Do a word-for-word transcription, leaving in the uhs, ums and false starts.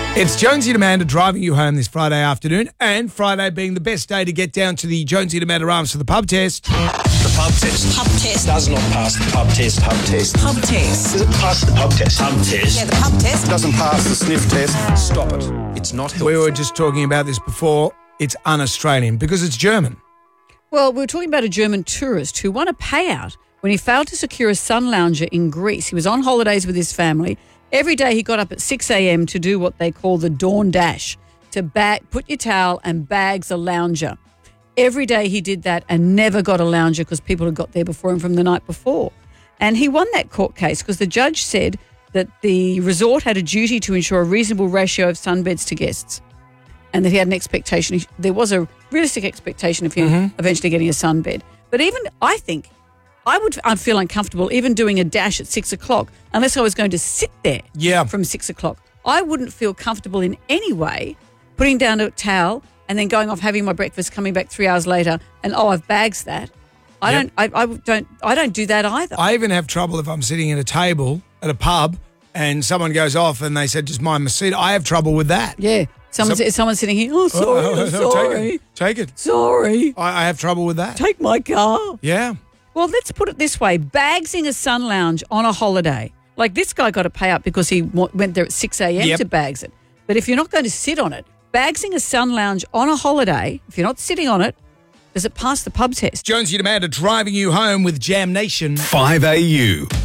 It's Jonesy and Amanda driving you home this Friday afternoon, and Friday being the best day to get down to the Jonesy and Amanda Arms for the pub test. The pub test. Pub test. Does not pass the pub test. Pub test. Pub test. Does it pass the pub test? Pub test. Yeah, the pub test. Doesn't pass the sniff test. Stop it. It's not helpful. We were just talking about this before. It's un-Australian because it's German. Well, we were talking about a German tourist who won a payout when he failed to secure a sun lounger in Greece. He was on holidays with his family. Every day he got up at six a.m. to do what they call the dawn dash, to bag, put your towel and bags a lounger. Every day he did that and never got a lounger because people had got there before him from the night before. And he won that court case because the judge said that the resort had a duty to ensure a reasonable ratio of sunbeds to guests, and that he had an expectation. There was a realistic expectation of him mm-hmm. eventually getting a sunbed. But even, I think, I would I'd feel uncomfortable even doing a dash at six o'clock unless I was going to sit there yeah. from six o'clock. I wouldn't feel comfortable in any way putting down a towel and then going off having my breakfast, coming back three hours later, and oh, I've bags that. I yep. don't. I, I don't. I don't do that either. I even have trouble if I'm sitting at a table at a pub and someone goes off and they said just mind my seat. I have trouble with that. Yeah. Someone's, so, someone's sitting here, oh, sorry, oh, oh, oh, sorry. Take it. Take it. Sorry. I, I have trouble with that. Take my car. Yeah. Well, let's put it this way. Bagsing a sun lounge on a holiday. Like this guy got a payout because he w- went there at six a.m. Yep. to bags it. But if you're not going to sit on it, bagsing a sun lounge on a holiday, if you're not sitting on it, does it pass the pub test? Jonesy and Amanda driving you home with Jam Nation. five A U.